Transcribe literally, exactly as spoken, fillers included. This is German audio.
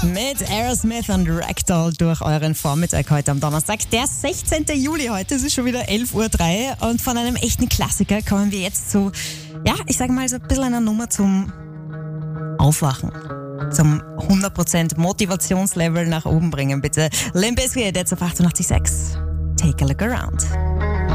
Mit Aerosmith und Ragdoll durch euren Vormittag heute am Donnerstag, der sechzehnten Juli heute. Es ist schon wieder elf Uhr drei und von einem echten Klassiker kommen wir jetzt zu, ja, ich sage mal so ein bisschen einer Nummer zum Aufwachen. Zum hundert Prozent Motivationslevel nach oben bringen, bitte. Limp Bizkit jetzt auf achtundachtzig Komma sechs. Take a look around.